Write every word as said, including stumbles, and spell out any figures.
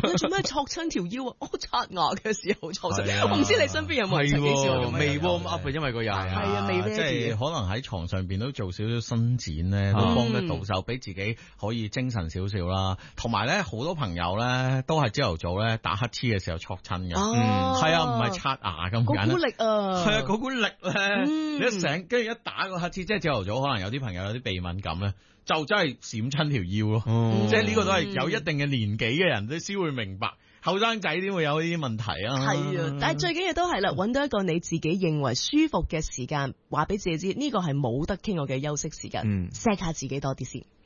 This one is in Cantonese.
你做咩戳親條腰啊？我刷牙嘅時候戳親。我唔知你身邊有冇人曾經試過咁樣？ 未 warm up 因為個人係啊，未即係可能喺床上邊都做少少伸展咧，都幫得到手，俾自己可以精神少少啦。同埋咧，好多朋友咧都係朝頭早咧打乞嗤嘅時候戳親嘅，係啊，唔係刷牙咁簡單。 嗰股力啊， 係啊，嗰股力咧，你一醒跟住一打個乞嗤，即係朝頭早可能有啲朋友有啲鼻敏感咧，就真係閃親條腰咯。即係呢個都係有一定嘅年紀嘅人都先會明白。後生仔點會有呢啲問題啊？ 係啊，但係最緊要都係啦，揾到一個你自己認為舒服嘅時間，話俾自己知呢個係冇得傾我嘅休息時間，錫下自己多啲先。